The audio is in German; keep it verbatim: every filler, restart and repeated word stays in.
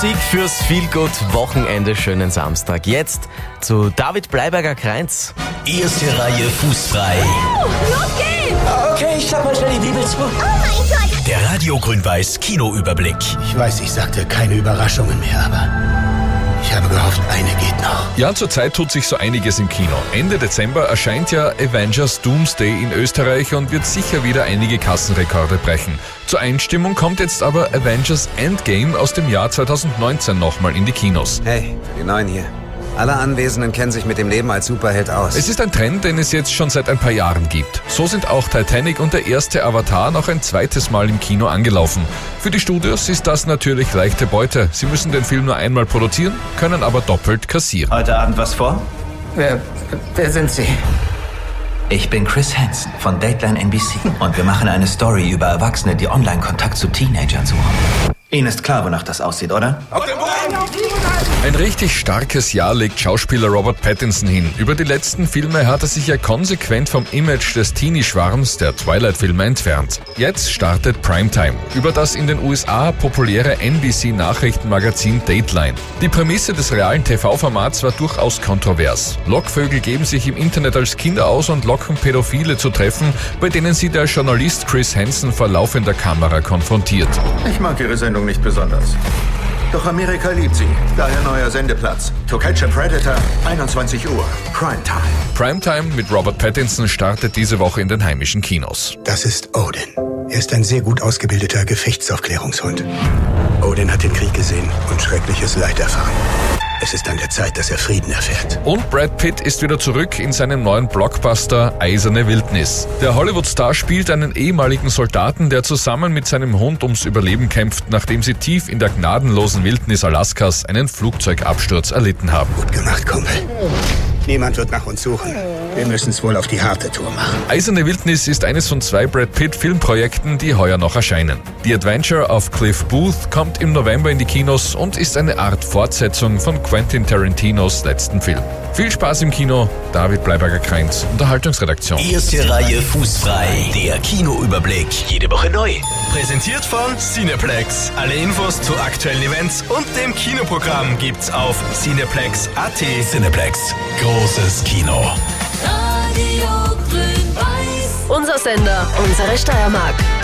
Musik fürs Feelgood-Wochenende, schönen Samstag. Jetzt zu David Bleiberger-Kreintz. Erste Reihe fußfrei. Oh, los geht's! Okay, ich schlag mal schnell die Bibel zu. Oh mein Gott! Der Radio Grün-Weiß Kinoüberblick. Ich weiß, ich sagte keine Überraschungen mehr, aber ich habe gehofft, eine geht noch. Ja, zurzeit tut sich so einiges im Kino. Ende Dezember erscheint ja Avengers Doomsday in Österreich und wird sicher wieder einige Kassenrekorde brechen. Zur Einstimmung kommt jetzt aber Avengers Endgame aus dem Jahr zweitausendneunzehn nochmal in die Kinos. Hey, die Neuen hier. Alle Anwesenden kennen sich mit dem Leben als Superheld aus. Es ist ein Trend, den es jetzt schon seit ein paar Jahren gibt. So sind auch Titanic und der erste Avatar noch ein zweites Mal im Kino angelaufen. Für die Studios ist das natürlich leichte Beute. Sie müssen den Film nur einmal produzieren, können aber doppelt kassieren. Heute Abend was vor? Wer, wer sind Sie? Ich bin Chris Hansen von Dateline N B C und wir machen eine Story über Erwachsene, die Online-Kontakt zu Teenagern suchen. Ihnen ist klar, wonach das aussieht, oder? Ein richtig starkes Jahr legt Schauspieler Robert Pattinson hin. Über die letzten Filme hat er sich ja konsequent vom Image des Teenie-Schwarms der Twilight-Filme entfernt. Jetzt startet Primetime, über das in den U S A populäre N B C-Nachrichtenmagazin Dateline. Die Prämisse des realen T V-Formats war durchaus kontrovers. Lockvögel geben sich im Internet als Kinder aus und locken Pädophile zu Treffen, bei denen sie der Journalist Chris Hansen vor laufender Kamera konfrontiert. Ich mag Ihre Sendung nicht besonders. Doch Amerika liebt sie. Daher neuer Sendeplatz. To Catch a Predator, einundzwanzig Uhr. Primetime. Primetime mit Robert Pattinson startet diese Woche in den heimischen Kinos. Das ist Odin. Er ist ein sehr gut ausgebildeter Gefechtsaufklärungshund. Odin hat den Krieg gesehen und schreckliches Leid erfahren. Es ist an der Zeit, dass er Frieden erfährt. Und Brad Pitt ist wieder zurück in seinem neuen Blockbuster Eiserne Wildnis. Der Hollywood-Star spielt einen ehemaligen Soldaten, der zusammen mit seinem Hund ums Überleben kämpft, nachdem sie tief in der gnadenlosen Wildnis Alaskas einen Flugzeugabsturz erlitten haben. Gut gemacht, Kumpel. Niemand wird nach uns suchen. Wir müssen es wohl auf die harte Tour machen. Eiserne Wildnis ist eines von zwei Brad Pitt-Filmprojekten, die heuer noch erscheinen. The Adventure of Cliff Booth kommt im November in die Kinos und ist eine Art Fortsetzung von Quentin Tarantinos letzten Film. Viel Spaß im Kino, David Bleiberger-Kreintz, Unterhaltungsredaktion. Erste Reihe fußfrei. Der Kinoüberblick. Jede Woche neu. Präsentiert von Cineplex. Alle Infos zu aktuellen Events und dem Kinoprogramm gibt's auf cineplex punkt at. Cineplex. Großes Kino. Radio Grün-Weiß. Unser Sender, unsere Steiermark.